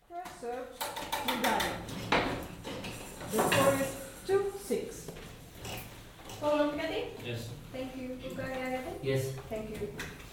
Research. You got it. The score is 2-6. Tolong Kathy? Yes. Thank you. Buka ya Kathy? Yes. Thank you.